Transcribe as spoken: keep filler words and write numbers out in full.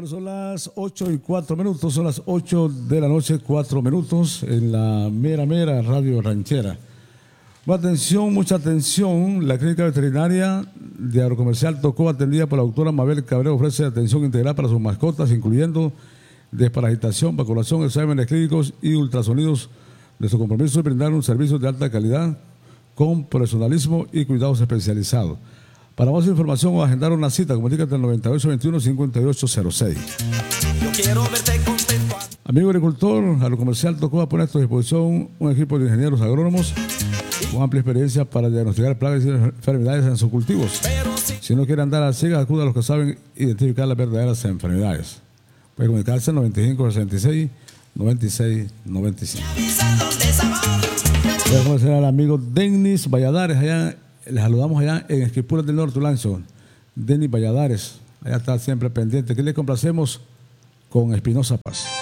Bueno, son las ocho y cuatro minutos, son las ocho de la noche, cuatro minutos en la mera mera radio ranchera. Bueno, atención, mucha atención. La clínica veterinaria de Agrocomercial Tocó, atendida por la doctora Mabel Cabrera, ofrece atención integral para sus mascotas, incluyendo desparasitación, vacunación, exámenes clínicos y ultrasonidos. Nuestro compromiso es brindar un servicio de alta calidad con profesionalismo y cuidados especializados. Para más información o agendar una cita, comunícate al noventa y ocho veintiuno, cincuenta y ocho cero seis. Yo quiero verte contento. Amigo agricultor, Agrocomercial Tocó pone a tu disposición un equipo de ingenieros agrónomos con amplia experiencia para diagnosticar plagas y enfermedades en sus cultivos. Si no quiere andar a ciegas, acuda a los que saben identificar las verdaderas enfermedades. Puede comunicarse al noventa y cinco sesenta y seis, noventa y seis, noventa y cinco. Voy a conocer al amigo Denis Valladares, allá, les saludamos allá en Esquipulas del Norte, Lanzo. Denis Valladares, allá está siempre pendiente. Que le complacemos con Espinosa Paz.